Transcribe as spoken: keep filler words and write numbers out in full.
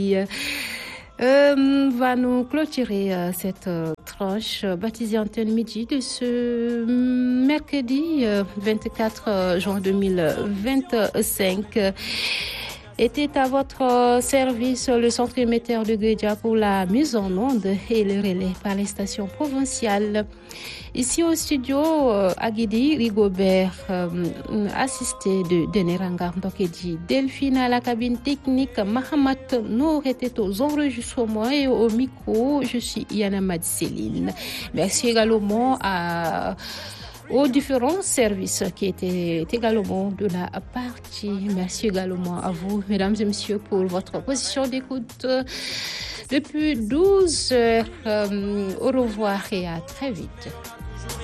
Euh, va nous clôturer euh, cette euh, tranche euh, baptisée Antenne Midi de ce mercredi euh, vingt-quatre juin deux mille vingt-cinq. Était à votre service le centre émetteur de Guédia pour la mise en onde et le relais par les stations provinciales. Ici au studio, euh, Aguidi Rigobert, euh, assisté de Deneranga Ndokedi, Delphine à la cabine technique, Mahamat Nour était aux enregistrements et au micro, je suis Yana Madseline. Merci également à aux différents services qui étaient également de la partie. Merci également à vous, mesdames et messieurs, pour votre position d'écoute depuis douze heures. Euh, au revoir et à très vite.